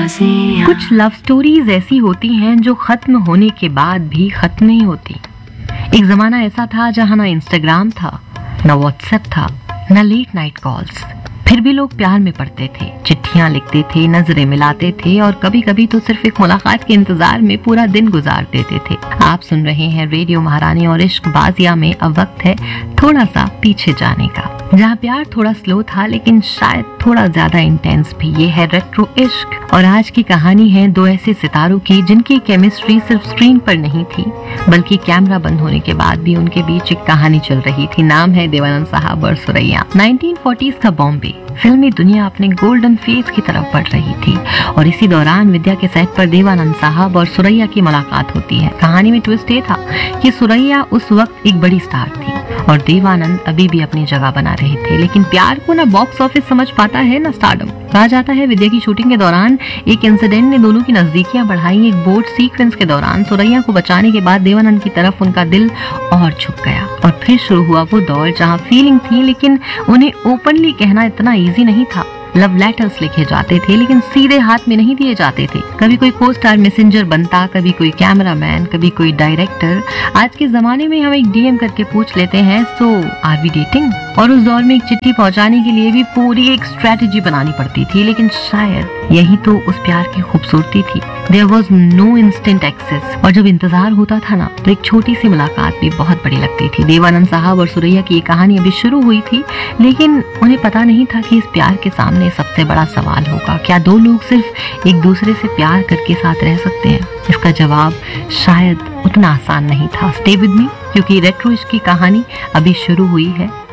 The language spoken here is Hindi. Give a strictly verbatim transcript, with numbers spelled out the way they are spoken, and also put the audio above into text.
कुछ लव स्टोरीज ऐसी होती हैं जो खत्म होने के बाद भी खत्म नहीं होती। एक जमाना ऐसा था जहां ना इंस्टाग्राम था, ना व्हाट्सएप था, ना लेट नाइट कॉल्स, फिर भी लोग प्यार में पड़ते थे, चिट्ठियां लिखते थे, नजरें मिलाते थे और कभी कभी तो सिर्फ एक मुलाकात के इंतजार में पूरा दिन गुजार देते थे। आप सुन रहे हैं रेडियो महारानी और इश्क बाजिया में अब वक्त है थोड़ा सा पीछे जाने का, जहाँ प्यार थोड़ा स्लो था लेकिन शायद थोड़ा ज्यादा इंटेंस भी। ये है रेट्रो इश्क और आज की कहानी है दो ऐसे सितारों की जिनकी केमिस्ट्री सिर्फ स्क्रीन पर नहीं थी बल्कि कैमरा बंद होने के बाद भी उनके बीच एक कहानी चल रही थी। नाम है देवानंद साहब और सुरैया। नाइनटीन फोर्टीज़ का बॉम्बे, फिल्मी दुनिया अपने गोल्डन फेज की तरफ बढ़ रही थी और इसी दौरान विद्या के सेट पर देवानंद साहब और सुरैया की मुलाकात होती है। कहानी में ट्विस्ट ये था कि सुरैया उस वक्त एक बड़ी स्टार थी और देवानंद अभी भी अपनी जगह बना रहे थे, लेकिन प्यार को ना बॉक्स ऑफिस समझ पाता है ना स्टारडम। कहा जाता है विद्या की शूटिंग के दौरान एक इंसिडेंट ने दोनों की नजदीकियां बढ़ाई। एक बोट सीक्वेंस के दौरान सुरैया को बचाने के बाद देवानंद की तरफ उनका दिल और झुक गया और फिर शुरू हुआ वो दौर जहां फीलिंग थी लेकिन उन्हें ओपनली कहना इतना इजी नहीं था। लव लेटर्स लिखे जाते थे लेकिन सीधे हाथ में नहीं दिए जाते थे। कभी कोई को स्टार मैसेंजर बनता, कभी कोई कैमरामैन, कभी कोई डायरेक्टर। आज के जमाने में हम एक डीएम करके पूछ लेते हैं सो आर वी डेटिंग, और उस दौर में एक चिट्ठी पहुंचाने के लिए भी पूरी एक स्ट्रेटेजी बनानी पड़ती थी। लेकिन शायद यही तो उस प्यार की खूबसूरती थी। There was no instant access और जब इंतजार होता था ना तो एक छोटी सी मुलाकात भी बहुत बड़ी लगती थी। देवानंद साहब और सुरैया की ये कहानी अभी शुरू हुई थी लेकिन उन्हें पता नहीं था कि इस प्यार के सामने सबसे बड़ा सवाल होगा, क्या दो लोग सिर्फ एक दूसरे से प्यार करके साथ रह सकते हैं? इसका जवाब शायद उतना आसान नहीं था। स्टे विद मी क्योंकि रेट्रो इश्क की कहानी अभी शुरू हुई है।